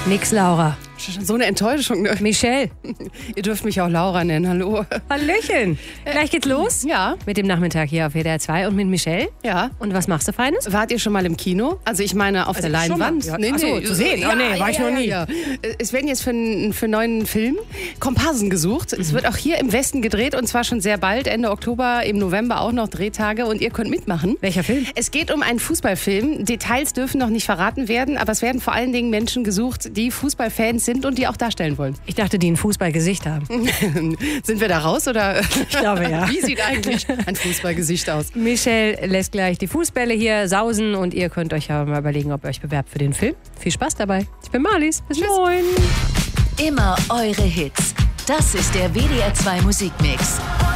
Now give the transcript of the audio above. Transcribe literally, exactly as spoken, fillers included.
Nix, Laura. So eine Enttäuschung. Ne? Michelle. Ihr dürft mich auch Laura nennen, hallo. Hallöchen. Gleich geht's los. Ja. Mit dem Nachmittag hier auf W D R zwei und mit Michelle. Ja. Und was machst du Feines? Wart ihr schon mal im Kino? Also ich meine auf Also der ich schon Leinwand. mal. Ja, ach so, zu sehen. Oh nee, war ich noch nie. Ja. Es werden jetzt für, einen- für einen neuen Film Komparsen gesucht. Es wird auch hier im Westen gedreht und zwar schon sehr bald, Ende Oktober, im November auch noch Drehtage und ihr könnt mitmachen. Welcher Film? Es geht um einen Fußballfilm. Details dürfen noch nicht verraten werden, aber es werden vor allen Dingen Menschen gesucht, die Fußballfans sind und die auch darstellen wollen. Ich dachte, die ein Fußballgesicht haben. Sind wir da raus oder? Ich glaube, ja. Wie sieht eigentlich ein Fußballgesicht aus? Michelle lässt gleich die Fußbälle hier sausen und ihr könnt euch ja mal überlegen, ob ihr euch bewerbt für den Film. Viel Spaß dabei. Ich bin Marlies. Bis moin. Immer eure Hits. Das ist der W D R zwei Musikmix.